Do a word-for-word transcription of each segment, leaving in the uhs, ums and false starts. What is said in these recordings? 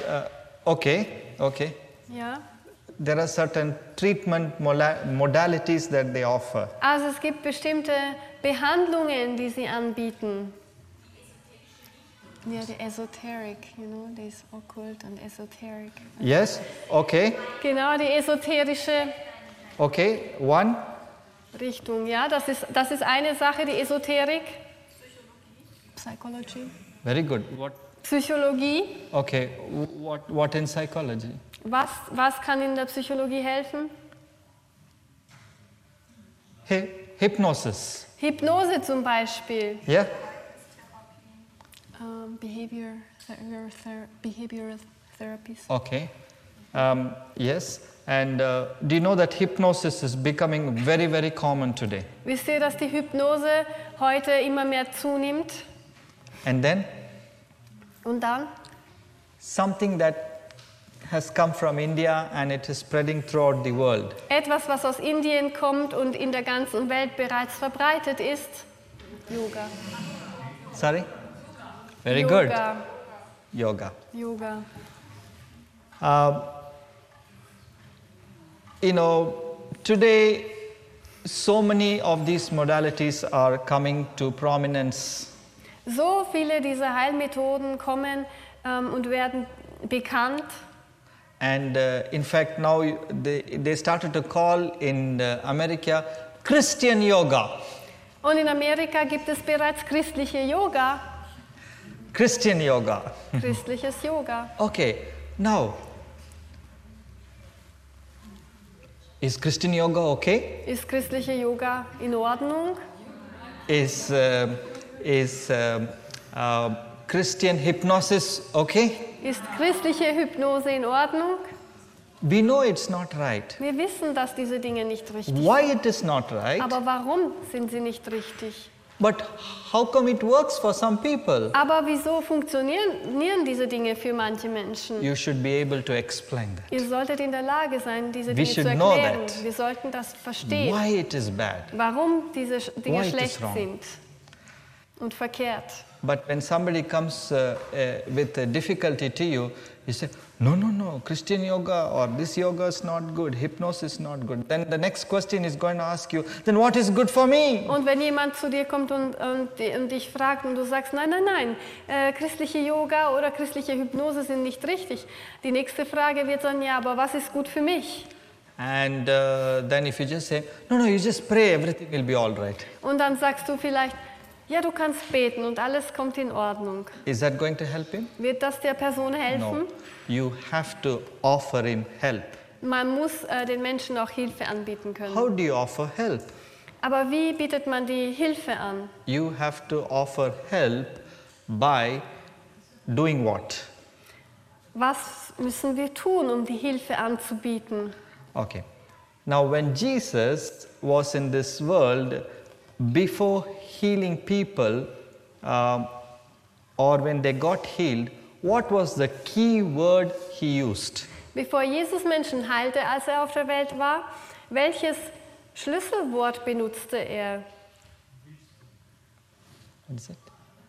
uh, okay, okay. Ja. There are certain treatment mola- modalities that they offer. Also es gibt bestimmte Behandlungen, die sie anbieten. Ja, die Esoteric, you know, this occult and esoteric. Yes, okay, Genau, die esoterische okay. One, Richtung, ja, das ist, das ist eine Sache, die Esoterik. Psychology. very good. What? Psychologie. Okay, what, what in psychology? Was, was kann in der Psychologie helfen? Hy- hypnosis. Hypnose zum Beispiel. Yeah. Um, behavior, ther- ther- behavioral therapies. Okay. Um, yes. And uh, do you know that hypnosis is becoming very, very common today? Wisst ihr, dass die Hypnose heute immer mehr zunimmt? And then Und dann? something that has come from India and it is spreading throughout the world. Etwas, was aus Indien kommt und in der ganzen Welt bereits verbreitet ist. Yoga. Sorry? Very good. Yoga. Yoga. Yoga. Um, you know, today so many of these modalities are coming to prominence. So viele dieser Heilmethoden kommen ähm, und werden bekannt. And uh, in fact, now they, they started to call in uh, America Christian yoga. Und in Amerika gibt es bereits christliche Yoga. Christian yoga. Christliches Yoga. Okay, now, is Christian yoga okay? Ist christliche Yoga in Ordnung? Is, uh, is uh, uh, Christian hypnosis okay? Ist christliche Hypnose in Ordnung? We know it's not right. Wir wissen, dass diese Dinge nicht richtig Why sind. it is not right? Aber warum sind sie nicht richtig? But how come it works for some people? Aber wieso funktionieren diese Dinge für manche Menschen? You should be able to explain that. Ihr solltet in der Lage sein, diese We Dinge zu should know erklären. that. Wir sollten das verstehen, Why it is bad. warum diese Sch- Dinge Why it is schlecht wrong. sind und verkehrt. But when somebody comes uh, uh, with a difficulty to you, you say, no, no, no, Christian yoga or this yoga is not good, hypnosis is not good. Then the next question is going to ask you, then what is good for me? Und wenn jemand zu dir kommt und, und, und dich fragt und du sagst, nein, nein, nein, äh, christliche Yoga oder christliche Hypnose sind nicht richtig. Die nächste Frage wird dann, ja, aber was ist gut für mich? And uh, then if you just say, no, no, you just pray, everything will be all right. Und dann sagst du vielleicht, ja, du kannst beten und alles kommt in Ordnung. Is that going to help him? Wird das der Person helfen? No. You have to offer him help. Man muss äh, den Menschen auch Hilfe anbieten können. How do you offer help? Aber wie bietet man die Hilfe an? You have to offer help by doing what? Was müssen wir tun, um die Hilfe anzubieten? Okay. Now, when Jesus was in this world, before healing people, um, or when they got healed, what was the key word he used? Bevor Jesus Menschen heilte, als er auf der Welt war, welches Schlüsselwort benutzte er? What is it?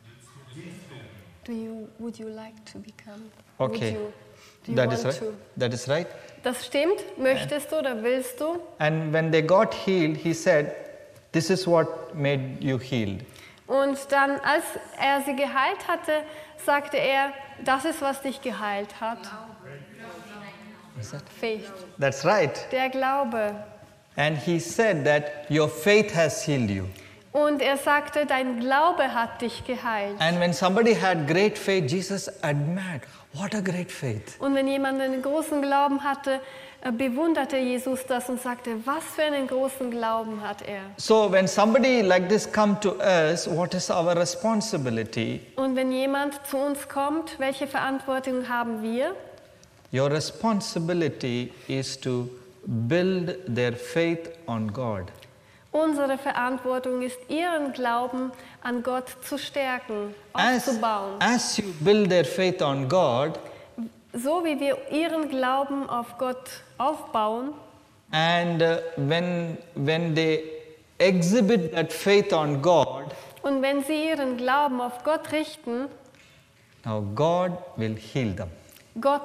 Do you, would you like to become? Okay. Would you, do you That want is right. to? That is right. Das stimmt. Möchtest du oder willst du? And when they got healed, he said, "This is what made you healed." Und dann, als er sie geheilt hatte, sagte er, das ist, was dich geheilt hat. Is that? Faith, That's right. der Glaube. And he said that your faith has healed you. Und er sagte, dein Glaube hat dich geheilt. And when somebody had great faith, Jesus admired, what a great faith. Und wenn jemand einen großen Glauben hatte, äh, bewunderte Jesus das und sagte, was für einen großen Glauben hat er. So when somebody like this come to us, what is our responsibility? Und wenn jemand zu uns kommt, welche Verantwortung haben wir? Your responsibility is to build their faith on God. Unsere Verantwortung ist, ihren Glauben an Gott zu stärken, As, aufzubauen. as you build their faith on God, So wie wir ihren Glauben auf Gott aufbauen, and uh, when, when they exhibit that faith on God, und wenn sie ihren Glauben auf Gott richten, now God will heal them. Gott